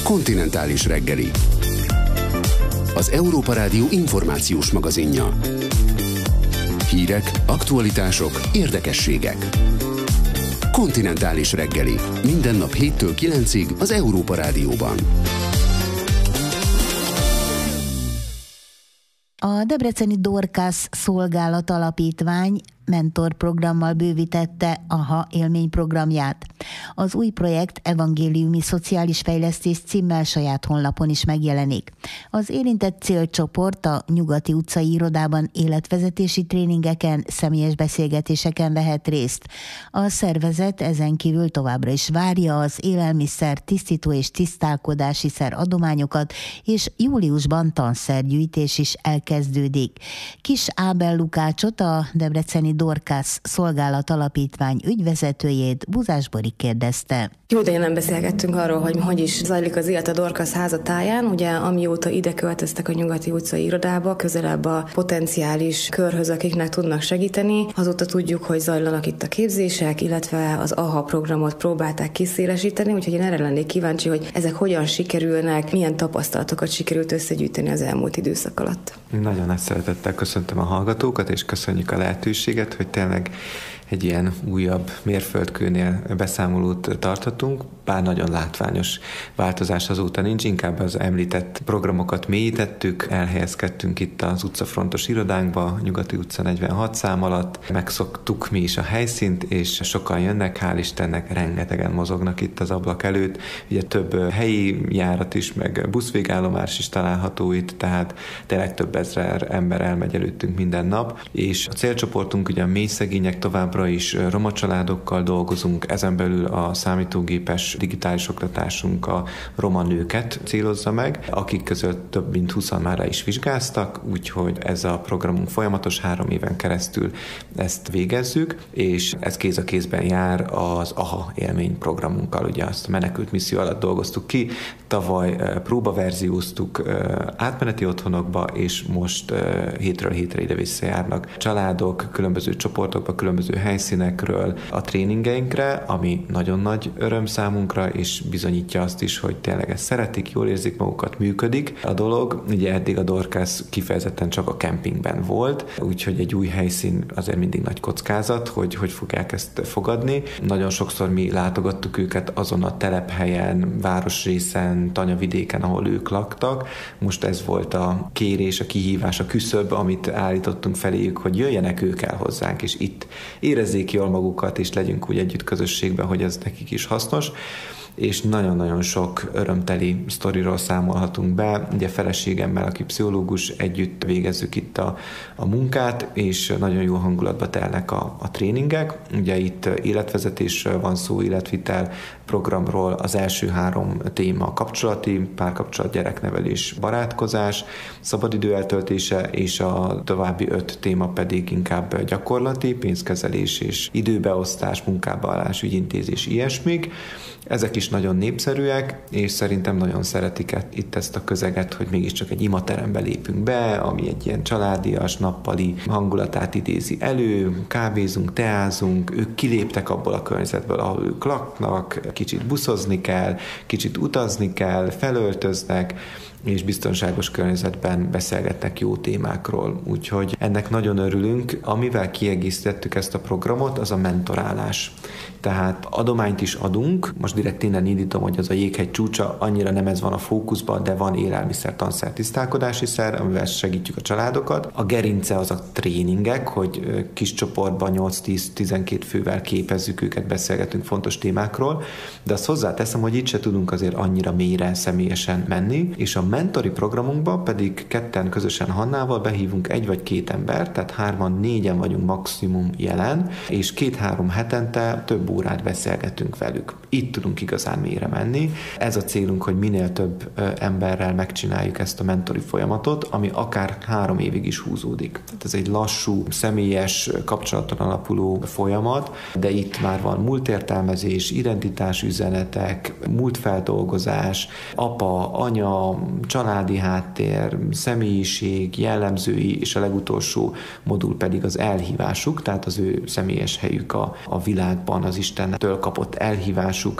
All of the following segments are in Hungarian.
Kontinentális reggeli. Az Európa Rádió információs magazinja. Hírek, aktualitások, érdekességek. Kontinentális reggeli. Minden nap 7-től 9-ig az Európa Rádióban. A debreceni Dorcas Szolgálat Alapítvány mentorprogrammal bővítette AHA élményprogramját. Az új projekt evangéliumi szociális fejlesztés címmel saját honlapon is megjelenik. Az érintett célcsoport a Nyugati utcai irodában életvezetési tréningeken, személyes beszélgetéseken vehet részt. A szervezet ezen kívül továbbra is várja az élelmiszer, tisztító és tisztálkodási szer adományokat, és júliusban tanszergyűjtés is elkezdődik. Kis Ábel Lukácsot, a debreceni Dorcas Szolgálat Alapítvány ügyvezetőjét Buzás Bori kérdezte. Jó, de nem beszélgettünk arról, hogy is zajlik az élet a Dorcas házatáján. Ugye amióta ide költöztek a Nyugati utcai irodába, közelebb a potenciális körhöz, akiknek tudnak segíteni. Azóta tudjuk, hogy zajlanak itt a képzések, illetve az AHA programot próbálták kiszélesíteni, úgyhogy én erre lennék kíváncsi, hogy ezek hogyan sikerülnek, milyen tapasztalatokat sikerült összegyűjteni az elmúlt időszak alatt. Nagyon nagy szeretettel köszöntöm a hallgatókat, és köszönjük a lehetőséget, hogy tényleg egy ilyen újabb mérföldkőnél beszámolót tarthatunk, bár nagyon látványos változás azóta nincs, inkább az említett programokat mélyítettük, elhelyezkedtünk itt az utcafrontos irodánkba, Nyugati utca 46 szám alatt, megszoktuk mi is a helyszínt, és sokan jönnek, hál' Istennek, rengetegen mozognak itt az ablak előtt, ugye több helyi járat is, meg buszvégállomás is található itt, tehát tényleg több ezer ember elmegy előttünk minden nap, és a célcsoportunk ugye a mély szegények, továbbra is roma családokkal dolgozunk, ezen belül a számítógépes digitális oktatásunk a roma nőket célozza meg, akik között több mint 20-an már le is vizsgáztak, úgyhogy ez a programunk folyamatos 3 éven keresztül ezt végezzük, és ez kéz a kézben jár az AHA élményprogramunkkal, ugye azt a menekült misszió alatt dolgoztuk ki, tavaly próbaverzióztuk átmeneti otthonokba, és most hétről hétre ide visszajárnak családok, különböző csoportokba, különböző helyszínekről a tréningeinkre, ami nagyon nagy öröm számunkra, és bizonyítja azt is, hogy tényleg ezt szeretik, jól érzik magukat, működik a dolog. Ugye eddig a Dorcas kifejezetten csak a kempingben volt, úgyhogy egy új helyszín azért mindig nagy kockázat, hogy fogják ezt fogadni. Nagyon sokszor mi látogattuk őket azon a telephelyen, városrészen, tanyavidéken, ahol ők laktak. Most ez volt a kérés, a kihívás, a küszöb, amit állítottunk feléjük, hogy jöjjenek ők el hozzánk, és itt érezzék jól magukat, és legyünk úgy együtt közösségben, hogy ez nekik is hasznos. És nagyon-nagyon sok örömteli sztoriról számolhatunk be. Ugye feleségemmel, aki pszichológus, együtt végezzük itt a munkát, és nagyon jó hangulatba telnek a tréningek. Ugye itt életvezetésről van szó, életvitel programról. Az első 3 téma kapcsolati, párkapcsolat, gyereknevelés, barátkozás, szabadidő eltöltése, és a további 5 téma pedig inkább gyakorlati, pénzkezelés és időbeosztás, munkába ügyintézés, ilyesmik. Ezek is nagyon népszerűek, és szerintem nagyon szeretik itt ezt a közeget, hogy mégiscsak egy imaterembe lépünk be, ami egy ilyen családias, nappali hangulatát idézi elő, kávézunk, teázunk, ők kiléptek abból a környezetből, ahol ők laknak, kicsit buszozni kell, kicsit utazni kell, felöltöznek, és biztonságos környezetben beszélgetnek jó témákról. Úgyhogy ennek nagyon örülünk. Amivel kiegészítettük ezt a programot, az a mentorálás. Tehát adományt is adunk, most direkt innen indítom, hogy az a jéghegy csúcsa, annyira nem ez van a fókuszban, de van élelmiszer, tanszer, tisztálkodási szer, amivel segítjük a családokat. A gerince az a tréningek, hogy kis csoportban 8-10-12 fővel képezzük őket, beszélgetünk fontos témákról, de azt hozzáteszem, hogy itt se tudunk azért annyira mélyre személyesen menni, és a mentori programunkban pedig ketten közösen Hannával behívunk 1 vagy 2 embert, tehát 3-4-en vagyunk maximum jelen, és 2-3 hetente több órát beszélgetünk velük. Itt tudunk igazán mélyre menni. Ez a célunk, hogy minél több emberrel megcsináljuk ezt a mentori folyamatot, ami akár 3 évig is húzódik. Tehát ez egy lassú, személyes, kapcsolaton alapuló folyamat, de itt már van múltértelmezés, identitásüzenetek, múltfeldolgozás, apa, anya, családi háttér, személyiség, jellemzői, és a legutolsó modul pedig az elhívásuk, tehát az ő személyes helyük a világban, az Istentől kapott elhívásuk,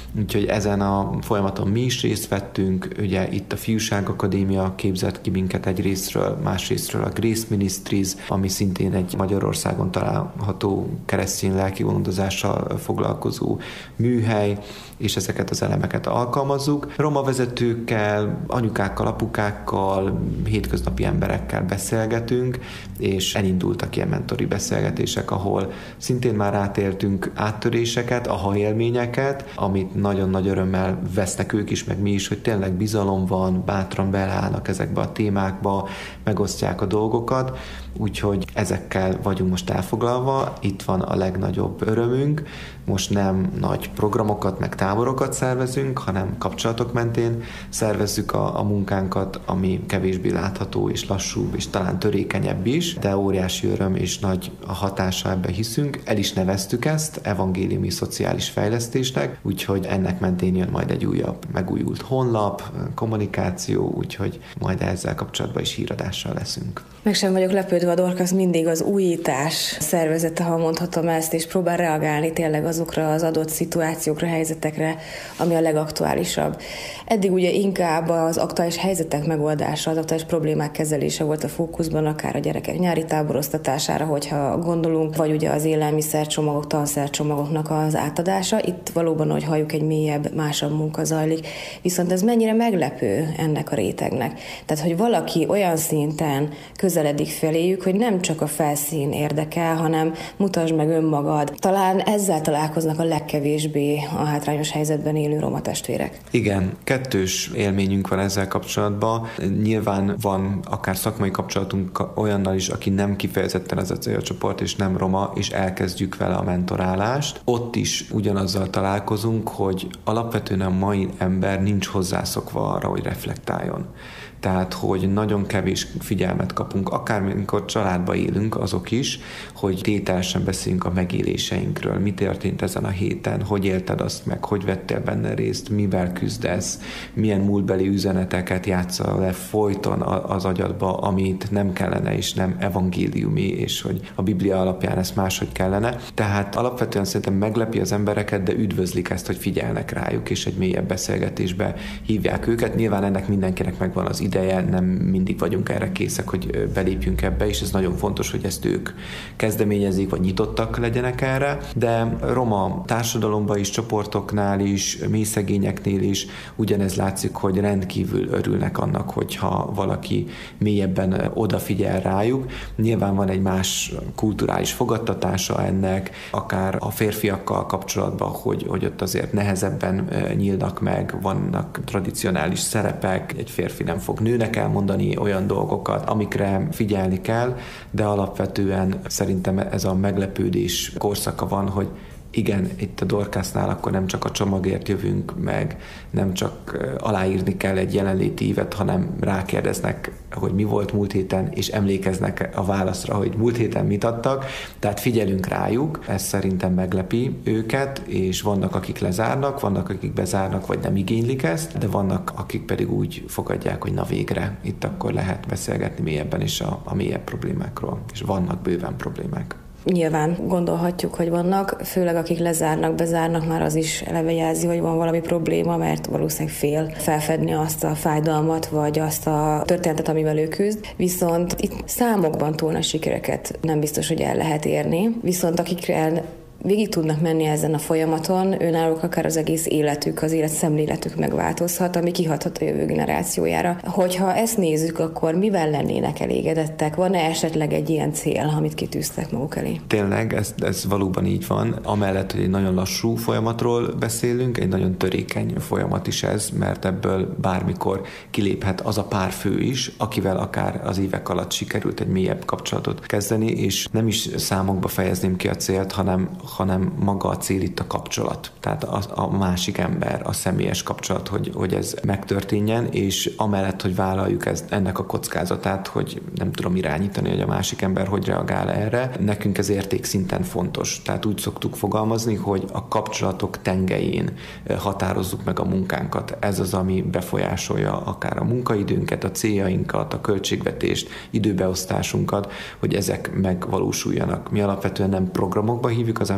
Úgyhogy ezen a folyamaton mi is részt vettünk, ugye itt a Fiúság Akadémia képzett ki minket egy részről, másrésztről a Grace Ministries, ami szintén egy Magyarországon található keresztény lelki gondozással foglalkozó műhely, és ezeket az elemeket alkalmazzuk. Roma vezetőkkel, anyukákkal, apukákkal, hétköznapi emberekkel beszélgetünk, és elindultak ilyen mentori beszélgetések, ahol szintén már átéltünk áttöréseket, aha élményeket, amit nagyon nagy örömmel vesznek ők is, meg mi is, hogy tényleg bizalom van, bátran beleállnak ezekbe a témákba, megosztják a dolgokat, úgyhogy ezekkel vagyunk most elfoglalva, itt van a legnagyobb örömünk, most nem nagy programokat, meg táborokat szervezünk, hanem kapcsolatok mentén szervezzük a munkánkat, ami kevésbé látható és lassúbb, és talán törékenyebb is, de óriási öröm és nagy a hatása, ebbe hiszünk. El is neveztük ezt evangéliumi szociális fejlesztésnek, úgyhogy ennek mentén jön majd egy újabb, megújult honlap, kommunikáció, úgyhogy majd ezzel kapcsolatban is híradással leszünk. Meg sem vagyok lepődve, a Dorcas mindig az újítás szervezete, ha mondhatom ezt, és próbál reagálni tényleg azokra az adott szituációkra, helyzetekre, ami a legaktuálisabb. Eddig ugye inkább az aktuális helyzetek megoldása, az aktuális problémák kezelése volt a fókuszban, akár a gyerekek nyári táboroztatására, hogyha gondolunk, vagy ugye az élelmiszercsomagok, tanszercsomagoknak az átadása. Itt valóban, hogy halljuk, egy mélyebb, másabb munka zajlik. Viszont ez mennyire meglepő ennek a rétegnek. Tehát, hogy valaki olyan szinten közeledik feléjük, hogy nem csak a felszín érdekel, hanem mutasd meg önmagad. Talán ezzel találkoznak a legkevésbé a hátrányos helyzetben élő roma testvérek. Igen, kettős élményünk van ezzel kapcsolatban. Nyilván van akár szakmai kapcsolatunk olyannal is, aki nem kifejezetten ez a célcsoport, és nem roma, és elkezdjük vele a mentorálást. Ott is ugyanazzal találkozunk, hogy alapvetően a mai ember nincs hozzászokva arra, hogy reflektáljon. Tehát, hogy nagyon kevés figyelmet kapunk, akármikor családba élünk, azok is, hogy tételesen beszélünk a megéléseinkről. Mi történt ezen a héten, hogy élted azt meg, hogy vettél benne részt, mivel küzdesz, milyen múltbeli üzeneteket játszol le folyton az agyadba, amit nem kellene, és nem evangéliumi, és hogy a Biblia alapján ezt máshogy kellene. Tehát alapvetően szerintem meglepi az embereket, de üdvözlik ezt, hogy figyelnek rájuk, és egy mélyebb beszélgetésbe hívják őket. Nyilván ennek mindenkinek megvan az ideje, nem mindig vagyunk erre készek, hogy belépjünk ebbe, és ez nagyon fontos, hogy ezt ők kezdeményezik, vagy nyitottak legyenek erre, de roma társadalomban is, csoportoknál is, mélyszegényeknél is ugyanez látszik, hogy rendkívül örülnek annak, hogyha valaki mélyebben odafigyel rájuk. Nyilván van egy más kulturális fogadtatása ennek, akár a férfiakkal kapcsolatban, hogy ott azért nehezebben nyílnak meg, vannak tradicionális szerepek, egy férfi nem fog nőnek elmondani olyan dolgokat, amikre figyelni kell, de alapvetően szerintem ez a meglepődés korszaka van, hogy igen, itt a Dorcasnál akkor nem csak a csomagért jövünk meg, nem csak aláírni kell egy jelenléti ívet, hanem rákérdeznek, hogy mi volt múlt héten, és emlékeznek a válaszra, hogy múlt héten mit adtak, tehát figyelünk rájuk, ez szerintem meglepi őket, és vannak, akik lezárnak, vannak, akik bezárnak, vagy nem igénylik ezt, de vannak, akik pedig úgy fogadják, hogy na végre, itt akkor lehet beszélgetni mélyebben is a mélyebb problémákról, és vannak bőven problémák. Nyilván gondolhatjuk, hogy vannak, főleg akik lezárnak, bezárnak, már az is eleve jelzi, hogy van valami probléma, mert valószínűleg fél felfedni azt a fájdalmat, vagy azt a történetet, amivel ő küzd. Viszont itt számokban túl nagy sikereket nem biztos, hogy el lehet érni. Viszont akikre végig tudnak menni ezen a folyamaton, önállók akár az egész életük, az életszemléletük megváltozhat, ami kihathat a jövő generációjára. Hogyha ezt nézzük, akkor mivel lennének elégedettek? Van-e esetleg egy ilyen cél, amit kitűztek maguk elé? Tényleg, ez valóban így van. Amellett, hogy egy nagyon lassú folyamatról beszélünk, egy nagyon törékeny folyamat is ez, mert ebből bármikor kiléphet az a pár fő is, akivel akár az évek alatt sikerült egy mélyebb kapcsolatot kezdeni, és nem is számokba fejezném ki a célt, hanem maga a cél itt a kapcsolat. Tehát a másik ember, a személyes kapcsolat, hogy ez megtörténjen, és amellett, hogy vállaljuk ennek a kockázatát, hogy nem tudom irányítani, hogy a másik ember hogy reagál erre, nekünk ez értékszinten fontos. Tehát úgy szoktuk fogalmazni, hogy a kapcsolatok tengelyén határozzuk meg a munkánkat. Ez az, ami befolyásolja akár a munkaidőnket, a céljainkat, a költségvetést, időbeosztásunkat, hogy ezek megvalósuljanak. Mi alapvetően nem programokba hívjuk az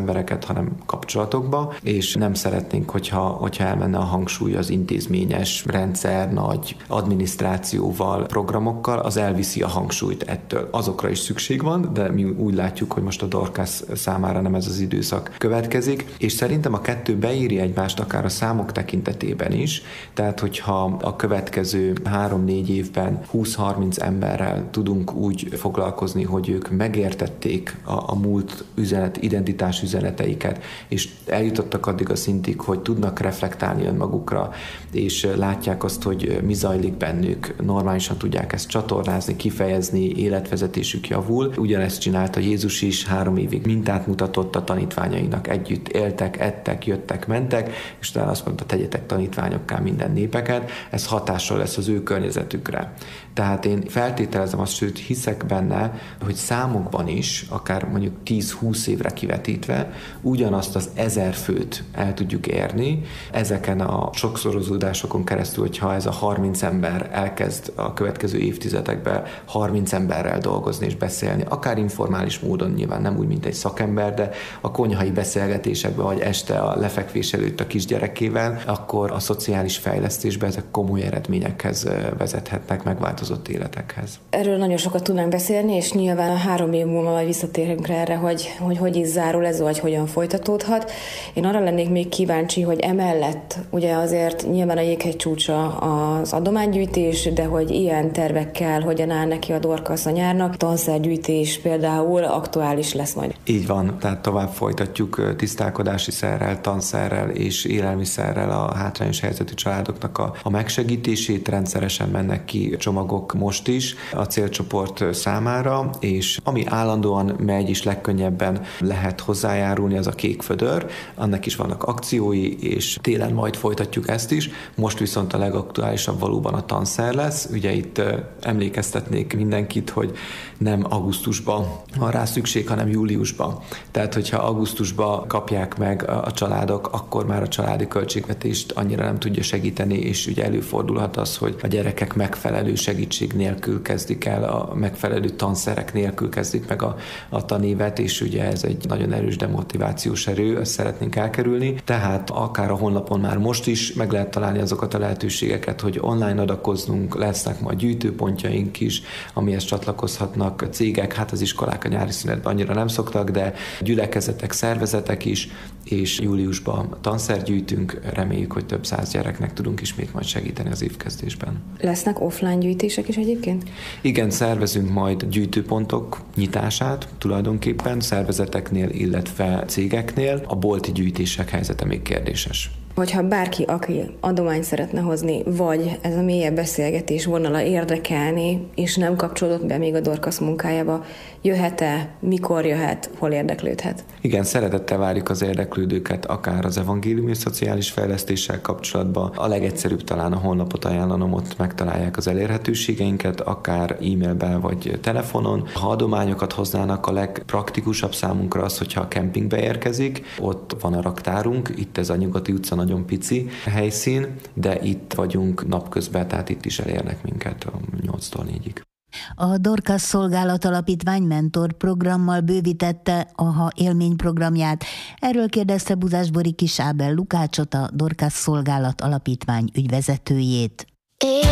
embereket, hanem kapcsolatokba, és nem szeretnénk, hogyha elmenne a hangsúly az intézményes rendszer, nagy adminisztrációval, programokkal, az elviszi a hangsúlyt ettől. Azokra is szükség van, de mi úgy látjuk, hogy most a Dorcas számára nem ez az időszak következik, és szerintem a kettő beírja egymást akár a számok tekintetében is, tehát hogyha a következő 3-4 évben 20-30 emberrel tudunk úgy foglalkozni, hogy ők megértették a múlt identitás üzeneteiket, és eljutottak addig a szintig, hogy tudnak reflektálni önmagukra, és látják azt, hogy mi zajlik bennük, normálisan tudják ezt csatornázni, kifejezni, életvezetésük javul. Ugyanezt csinálta Jézus is, 3 évig mintát mutatott a tanítványainak, együtt éltek, ettek, jöttek, mentek, és utána azt mondta, tegyetek tanítványokká minden népeket, ez hatással lesz az ő környezetükre. Tehát én feltételezem azt, sőt hiszek benne, hogy számokban is, akár mondjuk 10-20 évre kivetítve, ugyanazt az 1000 főt el tudjuk érni. Ezeken a sokszorozódásokon keresztül, hogyha ez a 30 ember elkezd a következő évtizedekben 30 emberrel dolgozni és beszélni, akár informális módon, nyilván nem úgy, mint egy szakember, de a konyhai beszélgetésekben, vagy este a lefekvés előtt a kisgyerekével, akkor a szociális fejlesztésben ezek komoly eredményekhez vezethetnek, megváltozott életekhez. Erről nagyon sokat tudnánk beszélni, és nyilván a 3 év múlva majd visszatérünk erre, hogy is zárul ez, vagy hogyan folytatódhat. Én arra lennék még kíváncsi, hogy emellett ugye azért nyilván a jéghegy csúcsa az adománygyűjtés, de hogy ilyen tervekkel hogyan áll neki a Dorcas a nyárnak, tanszergyűjtés például aktuális lesz majd. Így van, tehát tovább folytatjuk tisztálkodási szerrel, tanszerrel és élelmiszerrel a hátrányos helyzetű családoknak a megsegítését. Rendszeresen mennek ki csomagok most is a célcsoport számára, és ami állandóan megy és legkönnyebben lehet hozzájárulni, az a kék födör. Annak is vannak akciói, és télen majd folytatjuk ezt is. Most viszont a legaktuálisabb valóban a tanszer lesz. Ugye itt emlékeztetnék mindenkit, hogy nem augusztusban van rá szükség, hanem júliusban. Tehát, hogyha augusztusban kapják meg a családok, akkor már a családi költségvetést annyira nem tudja segíteni, és ugye előfordulhat az, hogy a gyerekek megfelelő segítség nélkül kezdik el, a megfelelő tanszerek nélkül kezdik meg a tanévet, és ugye ez egy nagyon erős demotivációs erő, ezt szeretnénk elkerülni. Tehát akár a honlapon már most is meg lehet találni azokat a lehetőségeket, hogy online adakoznunk, lesznek majd gyűjtőpontjaink is, amihez csatlakozhatnak cégek, hát az iskolák a nyári szünetben annyira nem szoktak, de gyülekezetek, szervezetek is, és júliusban tanszer gyűjtünk, reméljük, hogy több 100 gyereknek tudunk ismét majd segíteni az évkezdésben. Lesznek offline gyűjtések is egyébként? Igen, szervezünk majd gyűjtőpontok nyitását tulajdonképpen szervezeteknél, illetve cégeknél. A bolti gyűjtések helyzete még kérdéses. Hogyha bárki, aki adományt szeretne hozni, vagy ez a mélyebb beszélgetés vonala érdekelni, és nem kapcsolódott be még a Dorcas munkájába, jöhet-e, mikor jöhet, hol érdeklődhet? Igen, szeretettel várjuk az érdeklődőket, akár az evangéliumi szociális fejlesztéssel kapcsolatban. A legegyszerűbb talán a honlapot ajánlanom, ott megtalálják az elérhetőségeinket, akár e-mailben vagy telefonon. Ha adományokat hoznának, a legpraktikusabb számunkra az, hogyha a kempingbe érkezik, ott van a raktárunk, itt ez a Nyugati utca nagyon pici helyszín, de itt vagyunk napközben, tehát itt is elérnek minket 8-tól 4-ig. A Dorcas Szolgálat Alapítvány mentor programmal bővítette a HA élmény programját. Erről kérdezte Buzásbori Kis Ábel Lukácsot, a Dorcas Szolgálat Alapítvány ügyvezetőjét.